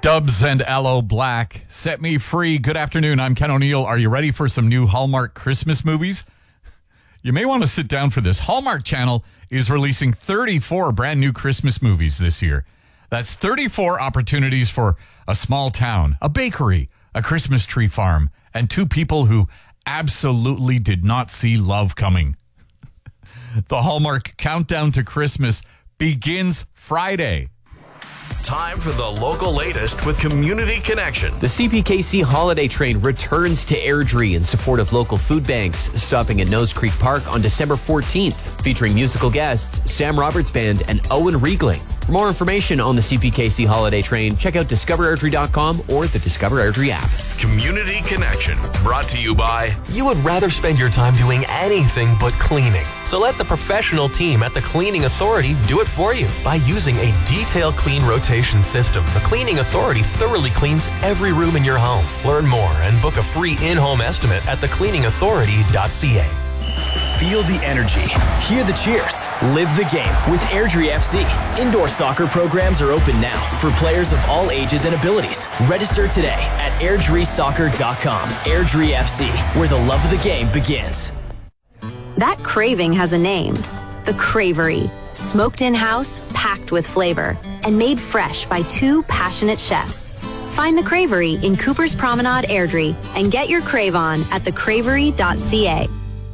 Dubs and Aloe Black, Set Me Free. Good afternoon, I'm Ken O'Neill. Are you ready for some new Hallmark Christmas movies? You may want to sit down for this. Hallmark Channel is releasing 34 brand new Christmas movies this year. That's 34 opportunities for a small town, a bakery, a Christmas tree farm, and two people who absolutely did not see love coming. The Hallmark Countdown to Christmas begins Friday. Time for the local latest with Community Connection. The CPKC Holiday Train returns to Airdrie in support of local food banks, stopping at Nose Creek Park on December 14th, featuring musical guests Sam Roberts Band and Owen Riegling. For more information on the CPKC Holiday Train, check out discoverairdrie.com or the Discover Airdrie app. Community Connection, brought to you by... You would rather spend your time doing anything but cleaning. So let the professional team at the Cleaning Authority do it for you. By using a detailed clean rotation system, the Cleaning Authority thoroughly cleans every room in your home. Learn more and book a free in-home estimate at thecleaningauthority.ca. Feel the energy. Hear the cheers. Live the game with Airdrie FC. Indoor soccer programs are open now for players of all ages and abilities. Register today at airdriesoccer.com. Airdrie FC, where the love of the game begins. That craving has a name. The Cravery. Smoked in-house, packed with flavor, and made fresh by two passionate chefs. Find the Cravery in Cooper's Promenade, Airdrie, and get your crave on at thecravery.ca.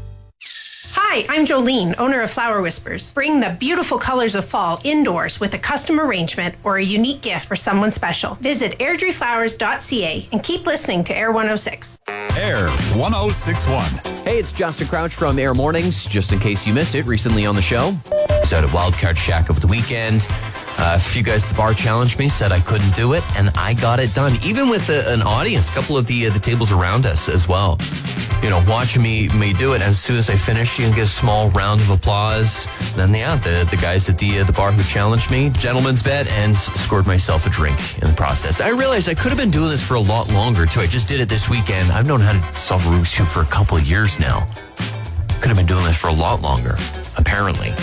Hi, I'm Jolene, owner of Flower Whispers. Bring the beautiful colors of fall indoors with a custom arrangement or a unique gift for someone special. Visit airdrieflowers.ca and keep listening to Air 106. Air 1061. Hey, it's Justin Crouch from Air Mornings. Just in case you missed it, recently on the show, I was out at Wildcard Shack over the weekend. A few guys at the bar challenged me, said I couldn't do it, and I got it done. Even with an audience, a couple of the tables around us as well. You know, watching me do it. As soon as I finished, you can get a small round of applause. Then, the guys at the bar who challenged me, gentleman's bet, and scored myself a drink in the process. I realized I could have been doing this for a lot longer, too. I just did it this weekend. I've known how to solve a Rubik's Cube for a couple of years now. Could have been doing this for a lot longer, apparently.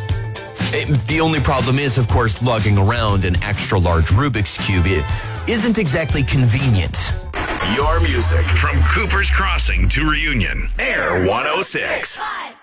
The only problem is, of course, lugging around an extra large Rubik's Cube. It isn't exactly convenient. Your music from Cooper's Crossing to Reunion. Air 106.